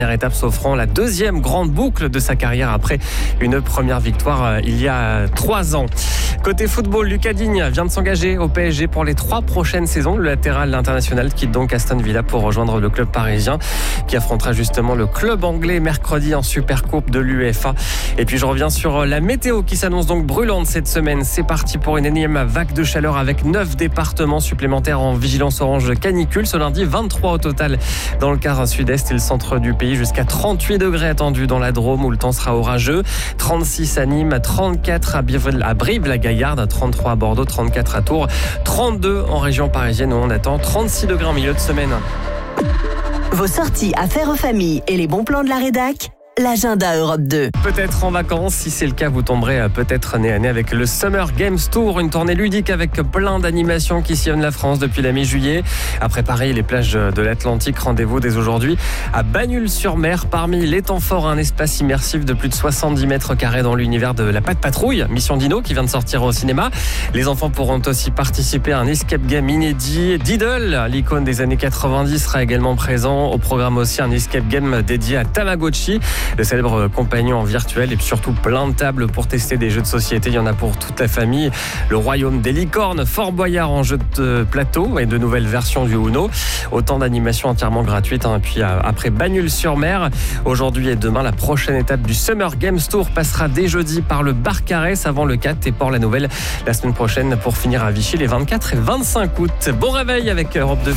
Dernière étape s'offrant la deuxième grande boucle de sa carrière après une première victoire il y a 3 ans. Côté football, Lucas Digne vient de s'engager au PSG pour les 3 prochaines saisons. Le latéral international quitte donc Aston Villa pour rejoindre le club parisien qui affrontera justement le club anglais mercredi en Supercoupe de l'UEFA. Et puis je reviens sur la météo qui s'annonce donc brûlante cette semaine. C'est parti pour une énième vague de chaleur avec 9 départements supplémentaires en vigilance orange canicule. Ce lundi, 23 au total dans le quart sud-est et le centre du pays. Jusqu'à 38 degrés attendus dans la Drôme où le temps sera orageux. 36 à Nîmes, 34 à Brive-la-Gaillarde, 33 à Bordeaux, 34 à Tours, 32 en région parisienne où on attend 36 degrés en milieu de semaine. Vos sorties affaires aux familles et les bons plans de la rédac, l'agenda Europe 2. Peut-être en vacances, si c'est le cas, vous tomberez peut-être nez à nez avec le Summer Games Tour, une tournée ludique avec plein d'animations qui sillonnent la France depuis la mi-juillet. Après Paris, les plages de l'Atlantique, rendez-vous dès aujourd'hui à Bagnols-sur-Mer. Parmi les temps forts, un espace immersif de plus de 70 mètres carrés dans l'univers de la Patte Patrouille, Mission Dino, qui vient de sortir au cinéma. Les enfants pourront aussi participer à un escape game inédit. Diddle, l'icône des années 90, sera également présent. Au programme aussi un escape game dédié à Tamagotchi, le célèbre compagnon virtuel, et puis surtout plein de tables pour tester des jeux de société. Il y en a pour toute la famille. Le royaume des licornes, Fort Boyard en jeu de plateau et de nouvelles versions du Uno. Autant d'animations entièrement gratuites. Et puis après Bagnols-sur-Mer, aujourd'hui et demain, la prochaine étape du Summer Games Tour passera dès jeudi par le Barcarès avant le 4 et Port-la-Nouvelle la semaine prochaine pour finir à Vichy les 24 et 25 août. Bon réveil avec Europe 2.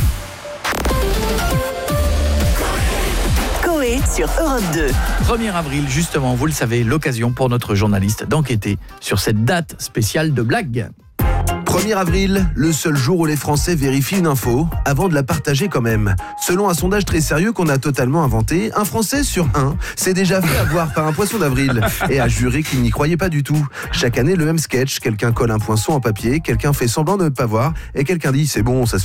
Sur Europe 2. 1er avril, justement, vous le savez, l'occasion pour notre journaliste d'enquêter sur cette date spéciale de blague. 1er avril, le seul jour où les Français vérifient une info avant de la partager quand même. Selon un sondage très sérieux qu'on a totalement inventé, un Français sur 1 s'est déjà fait avoir par un poisson d'avril et a juré qu'il n'y croyait pas du tout. Chaque année, le même sketch, quelqu'un colle un poinçon en papier, quelqu'un fait semblant de ne pas voir et quelqu'un dit « c'est bon, ça